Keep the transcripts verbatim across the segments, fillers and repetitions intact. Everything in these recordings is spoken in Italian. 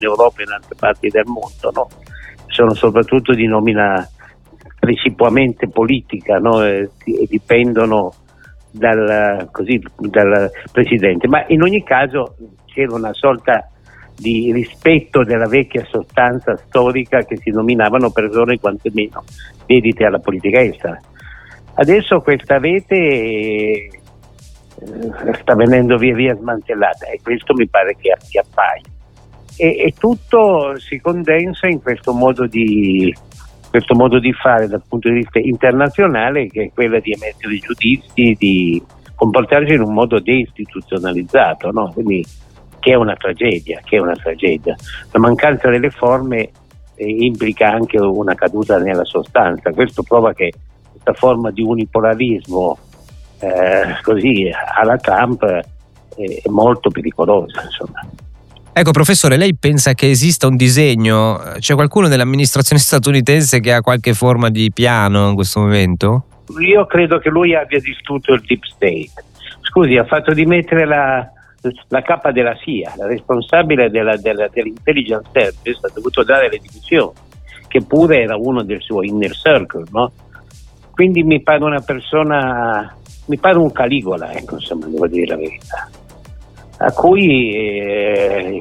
in Europa e in altre parti del mondo, no? Sono soprattutto di nomina precipuamente politica, no? E, e dipendono dal, così, dal presidente, ma in ogni caso c'era una sorta di rispetto della vecchia sostanza storica che si nominavano persone quantomeno dedite alla politica estera. Adesso questa rete eh, sta venendo via via smantellata e questo mi pare che, che appaia e, e tutto si condensa in questo modo di questo modo di fare dal punto di vista internazionale, che è quello di emettere giudizi, di comportarsi in un modo deistituzionalizzato, no? Quindi che è una tragedia, che è una tragedia. La mancanza delle forme eh, implica anche una caduta nella sostanza. Questo prova che questa forma di unipolarismo eh, così alla Trump eh, è molto pericolosa, insomma. Ecco, professore, lei pensa che esista un disegno? C'è qualcuno nell'amministrazione statunitense che ha qualche forma di piano in questo momento? Io credo che lui abbia distrutto il deep state. Scusi, ha fatto dimettere la, la capa della S I A, la responsabile della, della, dell'intelligence service, ha dovuto dare le dimissioni, che pure era uno del suo inner circle, no? Quindi mi pare una persona, mi pare un Caligola, ecco, insomma, devo dire la verità, a cui eh,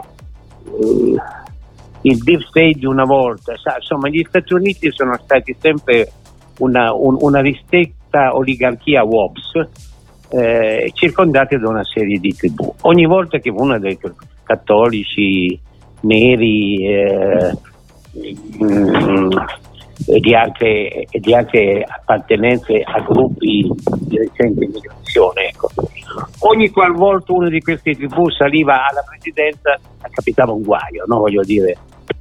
il deep state di una volta, sa, insomma, gli Stati Uniti sono stati sempre una, un, una ristretta oligarchia W O P S, eh, circondati da una serie di tribù. Ogni volta che uno dei cattolici, neri eh, mh, e di altre, e di altre appartenenze a gruppi di recente immigrazione, ecco, ogni qualvolta uno di questi tribù saliva alla presidenza capitava un guaio, no? Voglio dire,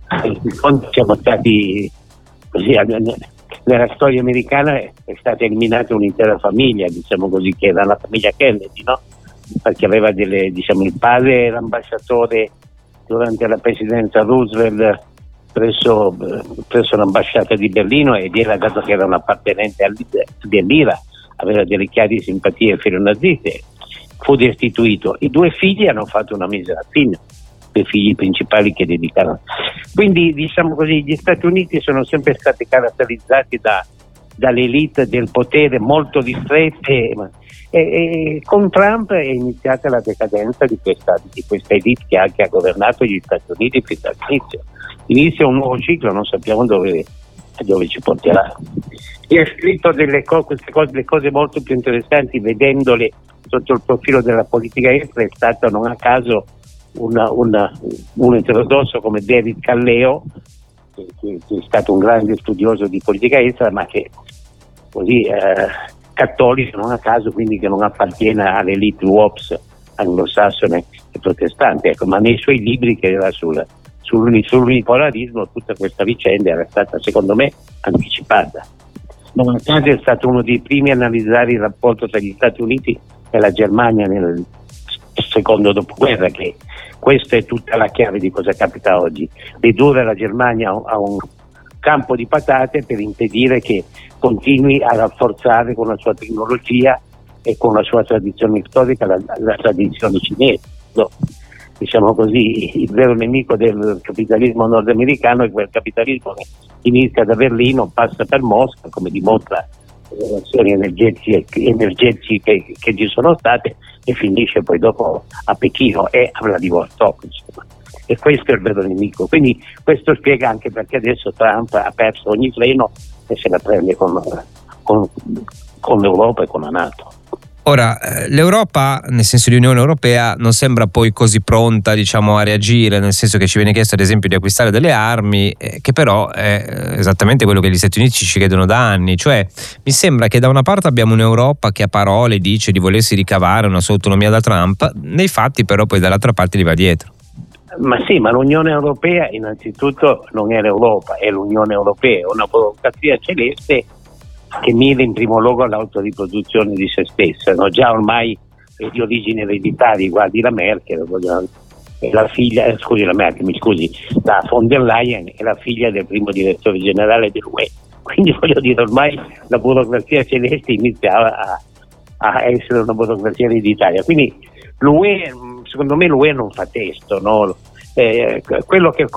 in fondo siamo stati così, nella storia americana è stata eliminata un'intera famiglia, diciamo così, che era la famiglia Kennedy, no? Perché aveva delle, diciamo, il padre era ambasciatore durante la presidenza Roosevelt presso, presso l'ambasciata di Berlino ed era, dato che era un appartenente dell'I R A, aveva delle chiare simpatie filonaziste, fu destituito. I due figli hanno fatto una misera fine, i figli principali che dedicarono. Quindi, diciamo così, gli Stati Uniti sono sempre stati caratterizzati da, dall'elite del potere molto ristrette e, e con Trump è iniziata la decadenza di questa, di questa elite che anche ha governato gli Stati Uniti fin dall'inizio. Inizia un nuovo ciclo, non sappiamo dove, dove ci porterà. E ha scritto delle co- queste cose, delle cose molto più interessanti, vedendole sotto il profilo della politica estera. È stato non a caso una, una, un eterodosso come David Calleo, che, che, che è stato un grande studioso di politica estera, ma che così eh, cattolico non a caso, quindi che non appartiene all'elite W O P S anglosassone e protestante, ecco, ma nei suoi libri, che era sul sull'unipolarismo, tutta questa vicenda era stata secondo me anticipata. Non a caso è stato uno dei primi a analizzare il rapporto tra gli Stati Uniti e la Germania nel secondo dopoguerra, che questa è tutta la chiave di cosa capita oggi: ridurre la Germania a un campo di patate per impedire che continui a rafforzare con la sua tecnologia e con la sua tradizione storica la, la tradizione cinese, no? Diciamo così, il vero nemico del capitalismo nordamericano è quel capitalismo che inizia da Berlino, passa per Mosca, come dimostra le relazioni energetiche, energetiche che, che ci sono state, e finisce poi dopo a Pechino e a Vladivostok, insomma. E questo è il vero nemico. Quindi questo spiega anche perché adesso Trump ha perso ogni freno e se la prende con, con, con l'Europa e con la NATO. Ora, l'Europa, nel senso di Unione Europea, non sembra poi così pronta, diciamo, a reagire, nel senso che ci viene chiesto ad esempio di acquistare delle armi, eh, che però è esattamente quello che gli Stati Uniti ci chiedono da anni. Cioè, mi sembra che da una parte abbiamo un'Europa che a parole dice di volersi ricavare una sua autonomia da Trump, nei fatti però poi dall'altra parte gli va dietro. Ma sì, ma l'Unione Europea innanzitutto non è l'Europa, è l'Unione Europea, una burocrazia celeste che mira in primo luogo all'autoriproduzione di se stessa, no? Già ormai è di origine ereditaria, guardi la Merkel, è la figlia, eh, scusi la Merkel, mi scusi, la von der Leyen è la figlia del primo direttore generale dell'U E, quindi voglio dire ormai la burocrazia celeste inizia a, a essere una burocrazia ereditaria, quindi l'U E, secondo me l'U E non fa testo, no? Eh, quello che